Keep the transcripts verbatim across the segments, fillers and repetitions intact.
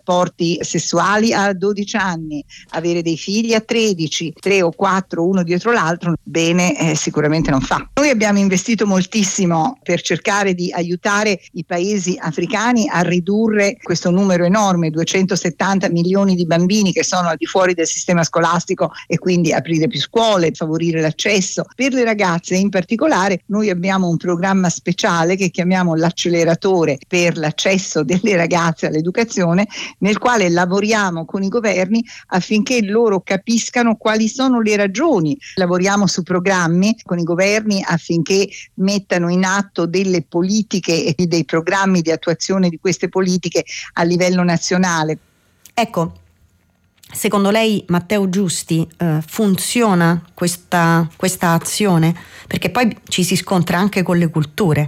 rapporti sessuali a dodici anni, avere dei figli a tredici, tre o quattro uno dietro l'altro, bene eh, sicuramente non fa. Noi abbiamo investito moltissimo per cercare di aiutare i paesi africani a ridurre questo numero enorme, duecentosettanta milioni di bambini che sono al di fuori del sistema scolastico, e quindi aprire più scuole, favorire l'accesso. Per le ragazze in particolare noi abbiamo un programma speciale che chiamiamo l'acceleratore per l'accesso delle ragazze all'educazione, nel quale lavoriamo con i governi affinché loro capiscano quali sono le ragioni. Lavoriamo su programmi con i governi affinché mettano in atto delle politiche e dei programmi di attuazione di queste politiche a livello nazionale. Ecco, secondo lei, Matteo Giusti, eh, funziona questa, questa azione? Perché poi ci si scontra anche con le culture.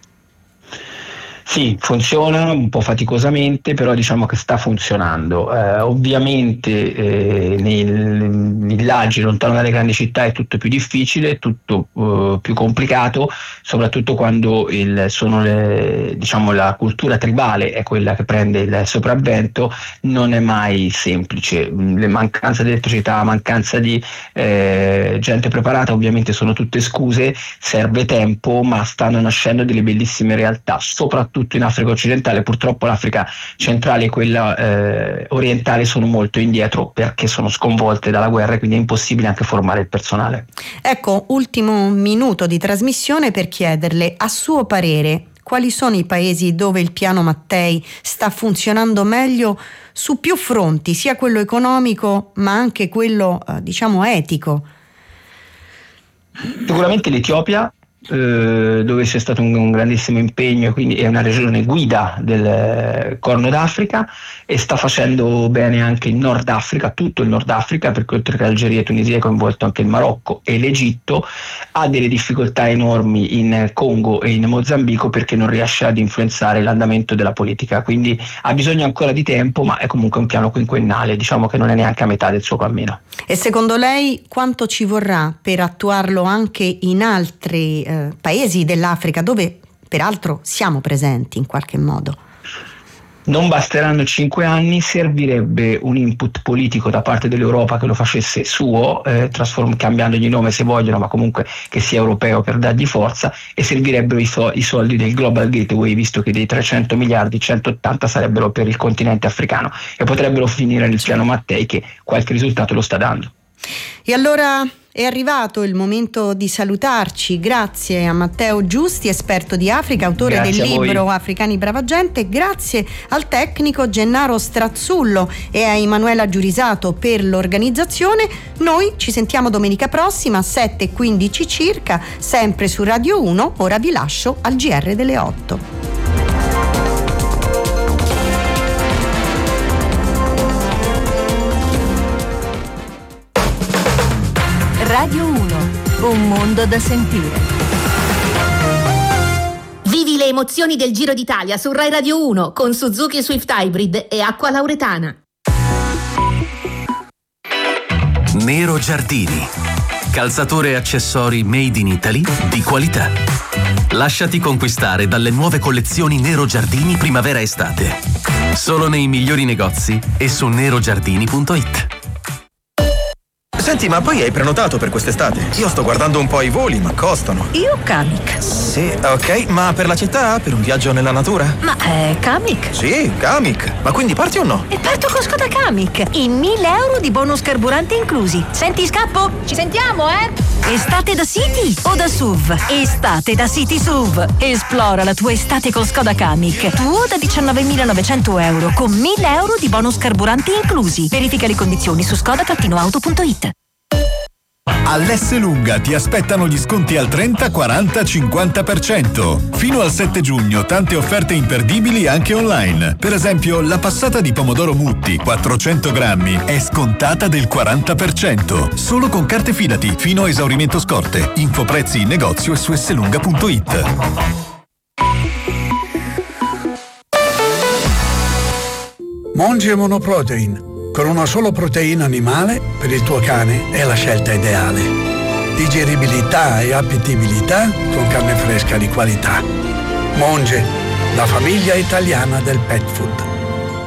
Sì, funziona un po' faticosamente, però diciamo che sta funzionando. Eh, ovviamente eh, nei villaggi lontano dalle grandi città è tutto più difficile, è tutto eh, più complicato, soprattutto quando il, sono le, diciamo, la cultura tribale è quella che prende il sopravvento, non è mai semplice. Le mancanze di elettricità, la mancanza di eh, gente preparata ovviamente sono tutte scuse, serve tempo, ma stanno nascendo delle bellissime realtà, soprattutto in Africa occidentale. Purtroppo l'Africa centrale e quella eh, orientale sono molto indietro perché sono sconvolte dalla guerra, e quindi è impossibile anche formare il personale. Ecco, ultimo minuto di trasmissione per chiederle, a suo parere, quali sono i paesi dove il piano Mattei sta funzionando meglio su più fronti, sia quello economico ma anche quello eh, diciamo etico? Sicuramente l'Etiopia, Eh, dove c'è stato un, un grandissimo impegno, e quindi è una regione guida del eh, Corno d'Africa, e sta facendo bene anche il Nord Africa, tutto il Nord Africa, perché oltre che Algeria e Tunisia è coinvolto anche il Marocco e l'Egitto. Ha delle difficoltà enormi in Congo e in Mozambico perché non riesce ad influenzare l'andamento della politica, quindi ha bisogno ancora di tempo, ma è comunque un piano quinquennale, diciamo che non è neanche a metà del suo cammino. E secondo lei quanto ci vorrà per attuarlo anche in altri eh, paesi dell'Africa, dove peraltro siamo presenti in qualche modo? Non basteranno cinque anni, servirebbe un input politico da parte dell'Europa che lo facesse suo, eh, trasform- cambiandogli nome se vogliono, ma comunque che sia europeo per dargli forza, e servirebbero i, so- i soldi del Global Gateway, visto che dei trecento miliardi centottanta sarebbero per il continente africano, e potrebbero finire nel piano Mattei, che qualche risultato lo sta dando. E allora è arrivato il momento di salutarci. Grazie a Matteo Giusti, esperto di Africa, autore Grazie del libro Africani brava gente. Grazie al tecnico Gennaro Strazzullo e a Emanuela Giurisato per l'organizzazione. Noi ci sentiamo domenica prossima a sette e quindici circa, sempre su Radio uno. Ora vi lascio al G R delle otto. Radio uno, un mondo da sentire. Vivi le emozioni del Giro d'Italia su Rai Radio uno con Suzuki Swift Hybrid e Acqua Lauretana. Nero Giardini, calzature e accessori made in Italy di qualità. Lasciati conquistare dalle nuove collezioni Nero Giardini primavera-estate. Solo nei migliori negozi e su nerogiardini punto it. Senti, ma poi hai prenotato per quest'estate? Io sto guardando un po' i voli, ma costano. Io Kamiq. Sì, ok, ma per la città? Per un viaggio nella natura? Ma è Kamiq? Sì, Kamiq. Ma quindi parti o no? E parto con Skoda Kamiq. In mille euro di bonus carburante inclusi. Senti, scappo? Ci sentiamo, eh? Estate da City o da S U V? Estate da City S U V. Esplora la tua estate con Skoda Kamiq. Tuo da diciannovemilanovecento euro con mille euro di bonus carburante inclusi. Verifica le condizioni su skoda auto punto it. All'Esselunga ti aspettano gli sconti al trenta, quaranta, cinquanta per cento. Fino al sette giugno tante offerte imperdibili anche online. Per esempio, la passata di pomodoro Mutti quattrocento grammi è scontata del quaranta per cento. Solo con carte Fidati, fino a esaurimento scorte. Info prezzi in negozio e su esselunga punto it. Monge Monoprotein. Con una sola proteina animale, per il tuo cane è la scelta ideale. Digeribilità e appetibilità con carne fresca di qualità. Monge, la famiglia italiana del pet food.